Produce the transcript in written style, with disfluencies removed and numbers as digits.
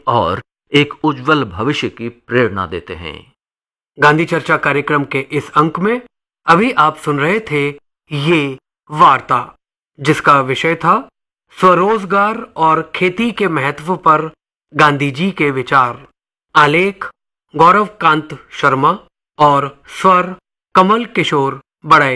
और एक उज्जवल भविष्य की प्रेरणा देते हैं। गांधी चर्चा कार्यक्रम के इस अंक में अभी आप सुन रहे थे ये वार्ता, जिसका विषय था स्वरोजगार और खेती के महत्व पर गांधी जी के विचार। आलेख गौरव कांत शर्मा और स्वर कमल किशोर बड़े।